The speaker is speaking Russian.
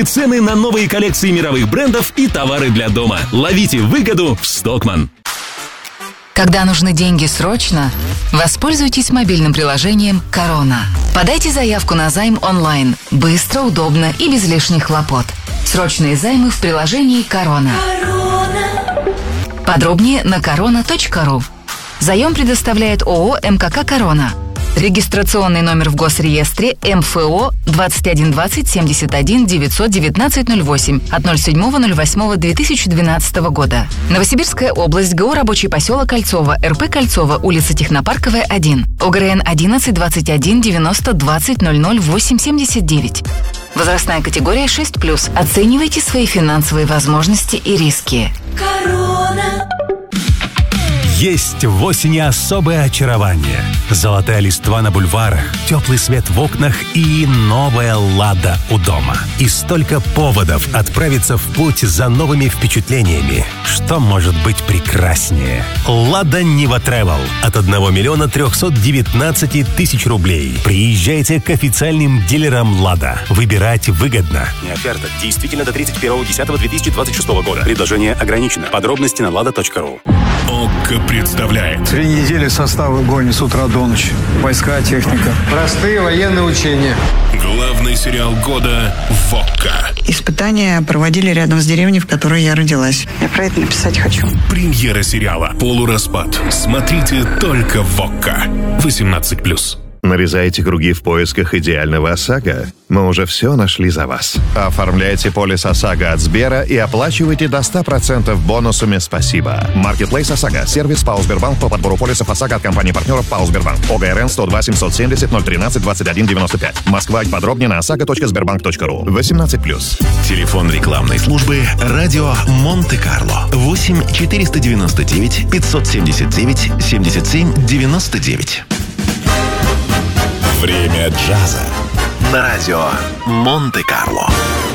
Цены на новые коллекции мировых брендов и товары для дома. Ловите выгоду в Stockmann. Когда нужны деньги срочно, воспользуйтесь мобильным приложением «Корона». Подайте заявку на займ онлайн. Быстро, удобно и без лишних хлопот. Срочные займы в приложении «Корона». Подробнее на korona.ru. Заем предоставляет ООО «МКК Корона». Регистрационный номер в Госреестре МФО 2120 71 919 08 от 07.08.2012 года. Новосибирская область, ГО «Рабочий поселок Кольцово», РП Кольцово, улица Технопарковая, 1. ОГРН 11 21 90 20 00 8 79. Возрастная категория 6+. Оценивайте свои финансовые возможности и риски. Корона. Есть в осени особое очарование. Золотая листва на бульварах, теплый свет в окнах и новая «Лада» у дома. И столько поводов отправиться в путь за новыми впечатлениями. Что может быть прекраснее? «Лада Нива Travel» от 1 миллиона 319 тысяч рублей. Приезжайте к официальным дилерам «Лада». Выбирать выгодно. Оферта действительно до 31.10.2026 года. Предложение ограничено. Подробности на lada.ru. ОККО представляет. 3 недели состав в Игоне с утра до ночи. Войска, техника. Простые военные учения. Главный сериал года в ОККО. Испытания проводили рядом с деревней, в которой я родилась. Я про это написать хочу. Премьера сериала «Полураспад». Смотрите только в ОККО. 18+. Нарезаете круги в поисках идеального ОСАГО? Мы уже все нашли за вас. Оформляйте полис ОСАГО от Сбера и оплачивайте до 100% бонусами «Спасибо». Marketplace ОСАГО. Сервис ПАО Сбербанк по подбору полисов ОСАГО от компании-партнеров ПАО Сбербанк. ОГРН 102 770 013 21 95. Москва. Подробнее на osago.sberbank.ru. 18+. Телефон рекламной службы «Радио Монте-Карло». 8 499 579 77 99. Время джаза на радио Монте-Карло.